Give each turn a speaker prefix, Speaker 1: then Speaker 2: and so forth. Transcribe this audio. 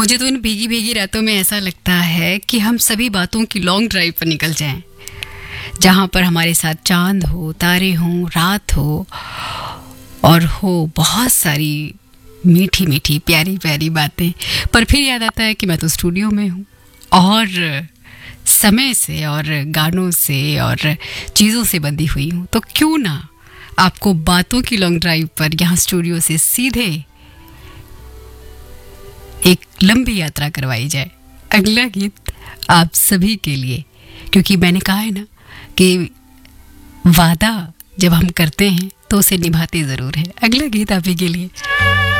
Speaker 1: मुझे तो इन भीगी भीगी रातों में ऐसा लगता है कि हम सभी बातों की लॉन्ग ड्राइव पर निकल जाएं, जहाँ पर हमारे साथ चांद हो, तारे हों, रात हो और हो बहुत सारी मीठी मीठी प्यारी प्यारी बातें। पर फिर याद आता है कि मैं तो स्टूडियो में हूँ और समय से और गानों से और चीज़ों से बंधी हुई हूँ, तो क्यों ना आपको बातों की लॉन्ग ड्राइव पर यहाँ स्टूडियो से सीधे एक लंबी यात्रा करवाई जाए। अगला गीत आप सभी के लिए, क्योंकि मैंने कहा है ना कि वादा जब हम करते हैं तो उसे निभाते ज़रूर है। अगला गीत आप ही के लिए।